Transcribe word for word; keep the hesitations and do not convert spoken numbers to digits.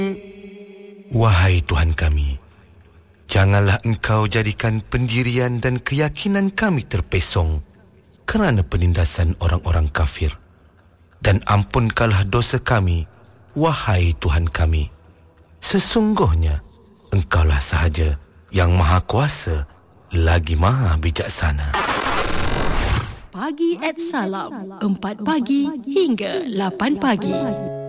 Wahai Tuhan kami, janganlah Engkau jadikan pendirian dan keyakinan kami terpesong kerana penindasan orang-orang kafir. Dan ampunkanlah dosa kami, wahai Tuhan kami. Sesungguhnya Engkaulah sahaja yang Maha Kuasa lagi Maha Bijaksana. Pagi at Salam, empat pagi hingga lapan pagi.